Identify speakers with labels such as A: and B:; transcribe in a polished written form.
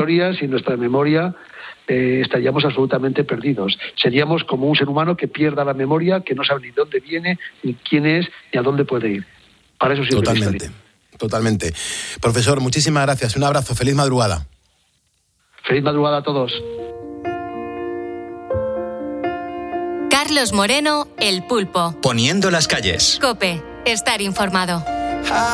A: historia, sin nuestra memoria, estaríamos absolutamente perdidos. Seríamos como un ser humano que pierda la memoria, que no sabe ni de dónde viene, ni quién es, ni a dónde puede ir. Para eso sirve la historia.
B: Totalmente. Profesor, muchísimas gracias. Un abrazo. Feliz madrugada.
A: Feliz madrugada a todos.
C: Carlos Moreno, El Pulpo.
D: Poniendo las calles.
C: COPE. Estar informado.